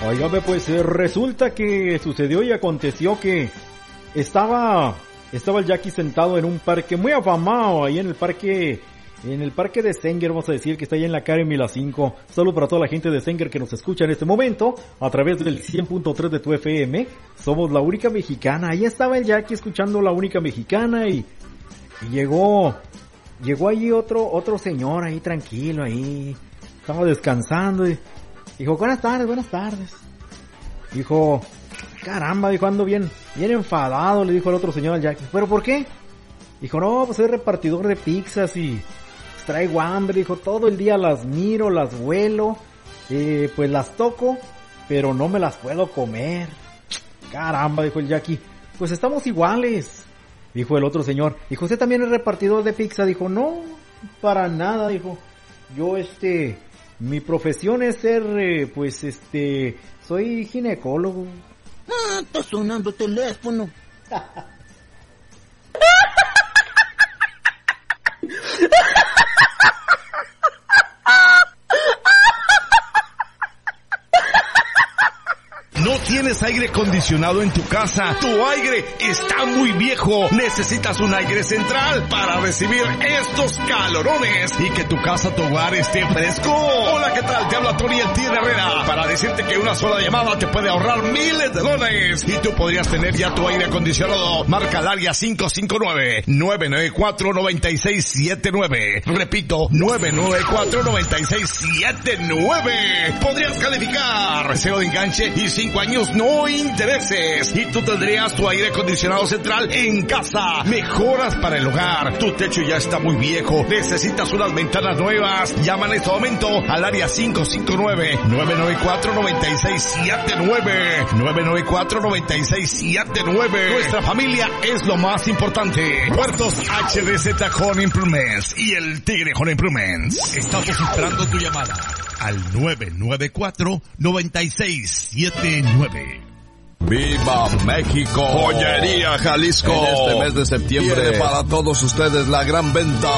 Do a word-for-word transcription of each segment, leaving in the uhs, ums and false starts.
Óigame, pues eh, resulta que sucedió y aconteció que estaba estaba el Jackie sentado en un parque muy afamado, ahí en el parque en el parque de Sanger, vamos a decir, que está ahí en la Academy La cinco. Saludos para toda la gente de Sanger que nos escucha en este momento a través del cien punto tres de tu F M. Somos La Única Mexicana. Ahí estaba el Jackie escuchando La Única Mexicana y, y llegó llegó allí otro otro señor ahí tranquilo ahí. Estaba descansando y dijo, buenas tardes, buenas tardes. Dijo, caramba, dijo, ando bien, bien enfadado, le dijo el otro señor al Jackie. ¿Pero por qué? Dijo, no, pues soy repartidor de pizzas y traigo hambre. Dijo, todo el día las miro, las huelo, eh, pues las toco, pero no me las puedo comer. Caramba, dijo el Jackie, pues estamos iguales. Dijo el otro señor, dijo, ¿usted también es repartidor de pizza? Dijo, no, para nada, dijo, yo este... mi profesión es ser, eh, pues, este, soy ginecólogo. Ah, está sonando teléfono. ¿No tienes aire acondicionado en tu casa? Tu aire está muy viejo. Necesitas un aire central para recibir estos calorones y que tu casa, tu hogar esté fresco. Hola, ¿qué tal? Te habla Tony El Tigre Herrera para decirte que una sola llamada te puede ahorrar miles de dólares y tú podrías tener ya tu aire acondicionado. Marca el área cinco cinco nueve, nueve nueve cuatro, nueve seis siete nueve. Repito, nueve nueve cuatro, nueve seis siete nueve. Podrías calificar. Cero de enganche y cinco años no intereses y tú tendrías tu aire acondicionado central en casa. Mejoras para el hogar. Tu techo ya está muy viejo. Necesitas unas ventanas nuevas. Llama en este momento al área cinco cinco nueve, nueve nueve cuatro, nueve seis siete nueve. nueve nueve cuatro, nueve seis siete nueve. Nuestra familia es lo más importante. Puertos H D Z Home Improvements y el Tigre Home Improvements. Estamos esperando tu llamada al nueve nueve cuatro, nueve seis siete nueve. ¡Viva México! Joyería Jalisco. En este mes de septiembre tiene para todos ustedes la gran venta.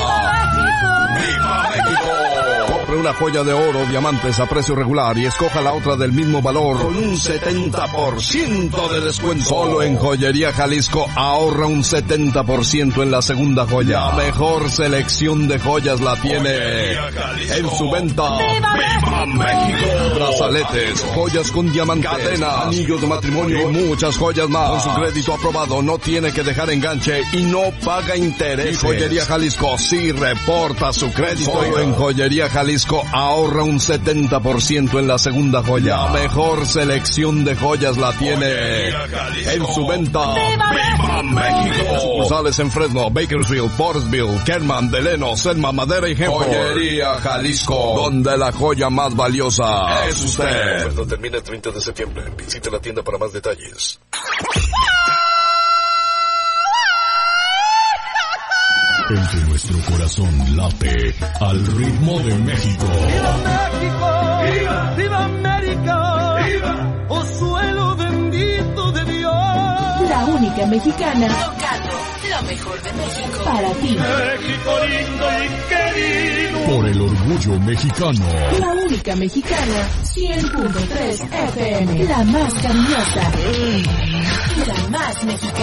¡Viva México! Compre una joya de oro, diamantes a precio regular y escoja la otra del mismo valor con un setenta por ciento de descuento. Solo en Joyería Jalisco ahorra un setenta por ciento en la segunda joya. La mejor selección de joyas la tiene en su venta. ¡Viva, ¡Viva México! Brazaletes, joyas con diamantes, cadenas, anillos de matrimonio y muchas joyas más. Con su crédito aprobado no tiene que dejar enganche y no paga intereses. Y Joyería Jalisco sí reporta su crédito. Solo en Joyería Jalisco ahorra un setenta por ciento en la segunda joya. La mejor selección de joyas la tiene en su venta. ¡Viva, ¡Viva México! Sucursales en Fresno, Bakersfield, Portersville, Kerman, Deleno, Selma, Madera y Hempel. Joyería Jalisco, donde la joya más valiosa es usted. Oferta termina el treinta de septiembre. Visite la tienda para más detalles. El que nuestro corazón late al ritmo de México. ¡Viva México! ¡Viva! ¡Viva América! ¡Viva! ¡Oh suelo bendito de Dios! La única mexicana tocando lo mejor de México para ti. México lindo y querido. Por el orgullo mexicano. La única mexicana, cien punto tres F M. La más cariñosa. La más mexicana.